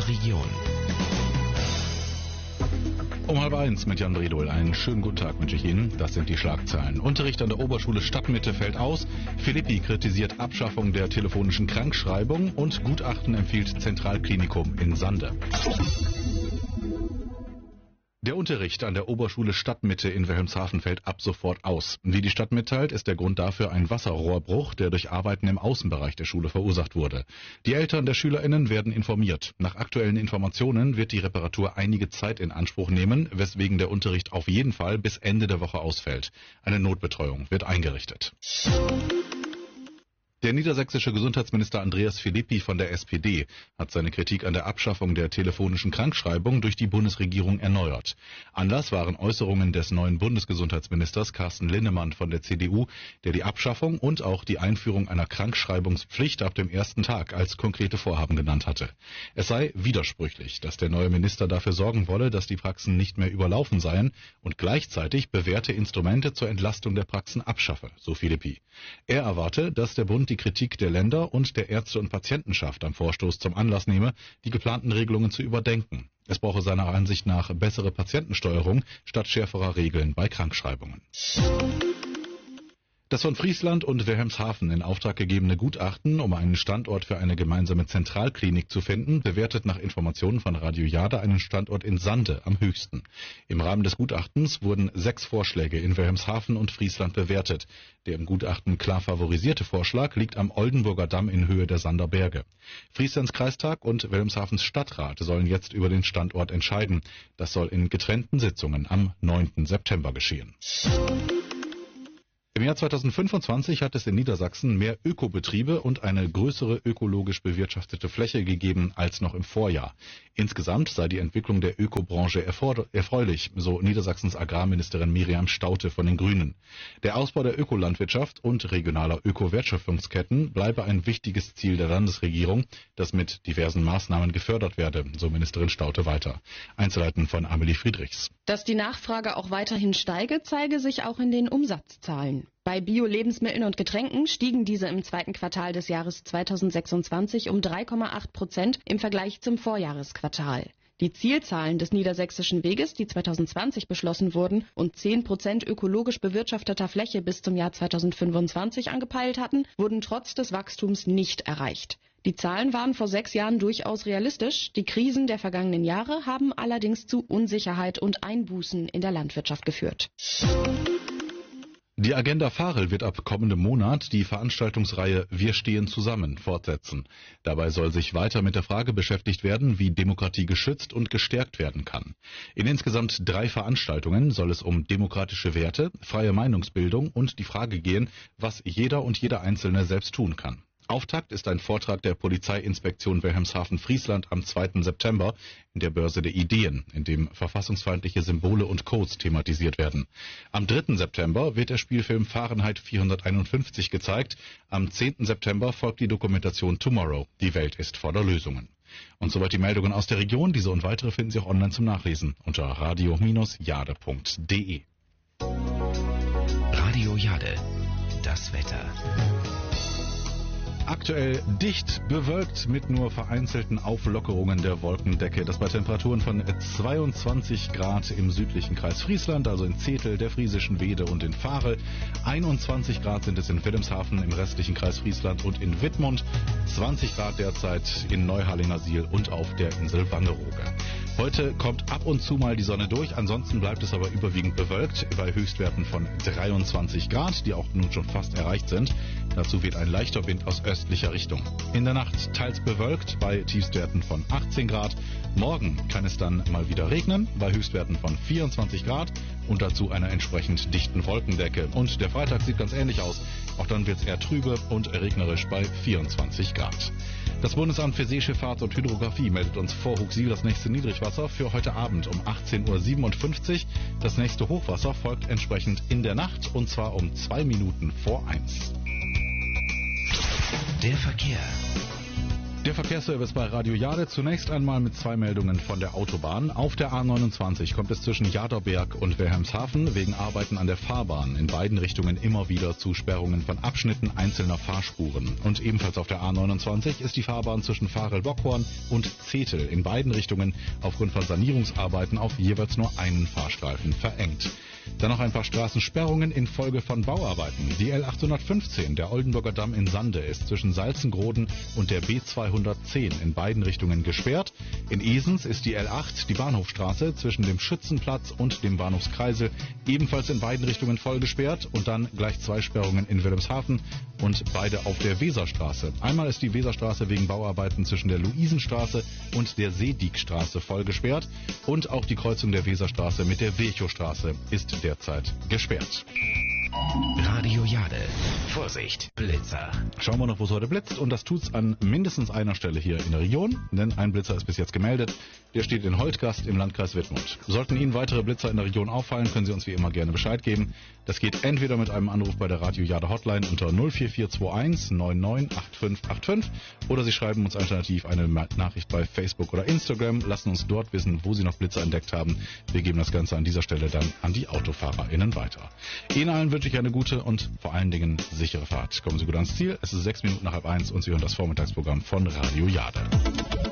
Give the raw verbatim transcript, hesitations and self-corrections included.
unserer Region. Um halb eins mit Jan Bredol. Einen schönen guten Tag wünsche ich Ihnen. Das sind die Schlagzeilen. Unterricht an der Oberschule Stadtmitte fällt aus. Philippi kritisiert Abschaffung der telefonischen Krankschreibung und Gutachten empfiehlt Zentralklinikum in Sande. Der Unterricht an der Oberschule Stadtmitte in Wilhelmshaven fällt ab sofort aus. Wie die Stadt mitteilt, ist der Grund dafür ein Wasserrohrbruch, der durch Arbeiten im Außenbereich der Schule verursacht wurde. Die Eltern der SchülerInnen werden informiert. Nach aktuellen Informationen wird die Reparatur einige Zeit in Anspruch nehmen, weswegen der Unterricht auf jeden Fall bis Ende der Woche ausfällt. Eine Notbetreuung wird eingerichtet. Der niedersächsische Gesundheitsminister Andreas Philippi von der S P D hat seine Kritik an der Abschaffung der telefonischen Krankschreibung durch die Bundesregierung erneuert. Anlass waren Äußerungen des neuen Bundesgesundheitsministers Carsten Linnemann von der C D U, der die Abschaffung und auch die Einführung einer Krankschreibungspflicht ab dem ersten Tag als konkrete Vorhaben genannt hatte. Es sei widersprüchlich, dass der neue Minister dafür sorgen wolle, dass die Praxen nicht mehr überlaufen seien und gleichzeitig bewährte Instrumente zur Entlastung der Praxen abschaffe, so Philippi. Er erwarte, dass der Bund die Kritik der Länder und der Ärzte- und Patientenschaft am Vorstoß zum Anlass nehme, die geplanten Regelungen zu überdenken. Es brauche seiner Ansicht nach bessere Patientensteuerung statt schärferer Regeln bei Krankschreibungen. Das von Friesland und Wilhelmshaven in Auftrag gegebene Gutachten, um einen Standort für eine gemeinsame Zentralklinik zu finden, bewertet nach Informationen von Radio Jade einen Standort in Sande am höchsten. Im Rahmen des Gutachtens wurden sechs Vorschläge in Wilhelmshaven und Friesland bewertet. Der im Gutachten klar favorisierte Vorschlag liegt am Oldenburger Damm in Höhe der Sander Berge. Frieslands Kreistag und Wilhelmshavens Stadtrat sollen jetzt über den Standort entscheiden. Das soll in getrennten Sitzungen am neunten September geschehen. Im Jahr zweitausendfünfundzwanzig hat es in Niedersachsen mehr Ökobetriebe und eine größere ökologisch bewirtschaftete Fläche gegeben als noch im Vorjahr. Insgesamt sei die Entwicklung der Ökobranche erfreulich, so Niedersachsens Agrarministerin Miriam Staute von den Grünen. Der Ausbau der Ökolandwirtschaft und regionaler Ökowertschöpfungsketten bleibe ein wichtiges Ziel der Landesregierung, das mit diversen Maßnahmen gefördert werde, so Ministerin Staute weiter. Einzelheiten von Amelie Friedrichs. Dass die Nachfrage auch weiterhin steige, zeige sich auch in den Umsatzzahlen. Bei Bio-Lebensmitteln und Getränken stiegen diese im zweiten Quartal des Jahres zweitausendsechsundzwanzig um drei Komma acht Prozent im Vergleich zum Vorjahresquartal. Die Zielzahlen des Niedersächsischen Weges, die zweitausendzwanzig beschlossen wurden und zehn Prozent ökologisch bewirtschafteter Fläche bis zum Jahr zweitausendfünfundzwanzig angepeilt hatten, wurden trotz des Wachstums nicht erreicht. Die Zahlen waren vor sechs Jahren durchaus realistisch. Die Krisen der vergangenen Jahre haben allerdings zu Unsicherheit und Einbußen in der Landwirtschaft geführt. Die Agenda Farel wird ab kommendem Monat die Veranstaltungsreihe Wir stehen zusammen fortsetzen. Dabei soll sich weiter mit der Frage beschäftigt werden, wie Demokratie geschützt und gestärkt werden kann. In insgesamt drei Veranstaltungen soll es um demokratische Werte, freie Meinungsbildung und die Frage gehen, was jeder und jeder Einzelne selbst tun kann. Auftakt ist ein Vortrag der Polizeiinspektion Wilhelmshaven-Friesland am zweiten September in der Börse der Ideen, in dem verfassungsfeindliche Symbole und Codes thematisiert werden. Am dritten September wird der Spielfilm Fahrenheit vierhunderteinundfünfzig gezeigt. Am zehnten September folgt die Dokumentation Tomorrow, die Welt ist voller Lösungen. Und soweit die Meldungen aus der Region. Diese und weitere finden Sie auch online zum Nachlesen unter radio Bindestrich jade Punkt de. Radio Jade, das Wetter. Aktuell dicht bewölkt mit nur vereinzelten Auflockerungen der Wolkendecke. Das bei Temperaturen von zweiundzwanzig Grad im südlichen Kreis Friesland, also in Zetel, der Friesischen Wede und in Farel. einundzwanzig Grad sind es in Wilhelmshaven im restlichen Kreis Friesland und in Wittmund. zwanzig Grad derzeit in Neuharlingersiel und auf der Insel Wangerooge. Heute kommt ab und zu mal die Sonne durch, ansonsten bleibt es aber überwiegend bewölkt bei Höchstwerten von dreiundzwanzig Grad, die auch nun schon fast erreicht sind. Dazu weht ein leichter Wind aus östlicher Richtung. In der Nacht teils bewölkt bei Tiefstwerten von achtzehn Grad. Morgen kann es dann mal wieder regnen bei Höchstwerten von vierundzwanzig Grad und dazu einer entsprechend dichten Wolkendecke. Und der Freitag sieht ganz ähnlich aus. Auch dann wird es eher trübe und regnerisch bei vierundzwanzig Grad. Das Bundesamt für Seeschifffahrt und Hydrographie meldet uns vor Huxil das nächste Niedrigwasser für heute Abend um achtzehn Uhr siebenundfünfzig. Das nächste Hochwasser folgt entsprechend in der Nacht und zwar um zwei Minuten vor eins. Der Verkehr. Der Verkehrsservice bei Radio Jade. Zunächst einmal mit zwei Meldungen von der Autobahn. Auf der A neunundzwanzig kommt es zwischen Jaderberg und Wilhelmshaven wegen Arbeiten an der Fahrbahn in beiden Richtungen immer wieder zu Sperrungen von Abschnitten einzelner Fahrspuren. Und ebenfalls auf der A neunundzwanzig ist die Fahrbahn zwischen Varel-Bockhorn und Zetel in beiden Richtungen aufgrund von Sanierungsarbeiten auf jeweils nur einen Fahrstreifen verengt. Dann noch ein paar Straßensperrungen infolge von Bauarbeiten. Die L achthundertfünfzehn, der Oldenburger Damm in Sande, ist zwischen Salzengroden und der B zweihundertzehn in beiden Richtungen gesperrt. In Esens ist die L acht, die Bahnhofstraße, zwischen dem Schützenplatz und dem Bahnhofskreisel ebenfalls in beiden Richtungen voll gesperrt. Und dann gleich zwei Sperrungen in Wilhelmshaven und beide auf der Weserstraße. Einmal ist die Weserstraße wegen Bauarbeiten zwischen der Luisenstraße und der Seediekstraße voll gesperrt. Und auch die Kreuzung der Weserstraße mit der Virchowstraße ist derzeit gesperrt. Radio Jade. Vorsicht, Blitzer. Schauen wir noch, wo es heute blitzt. Und das tut's an mindestens einer Stelle hier in der Region. Denn ein Blitzer ist bis jetzt gemeldet. Der steht in Holtgast im Landkreis Wittmund. Sollten Ihnen weitere Blitzer in der Region auffallen, können Sie uns wie immer gerne Bescheid geben. Das geht entweder mit einem Anruf bei der Radio Jade Hotline unter null vier vier zwei eins neun neun acht fünf acht fünf oder Sie schreiben uns alternativ eine Nachricht bei Facebook oder Instagram. Lassen uns dort wissen, wo Sie noch Blitzer entdeckt haben. Wir geben das Ganze an dieser Stelle dann an die AutofahrerInnen weiter. Ihnen allen wünsche ich eine gute und vor allen Dingen sichere Fahrt. Kommen Sie gut ans Ziel. Es ist sechs Minuten nach halb eins und Sie hören das Vormittagsprogramm von Radio Jade.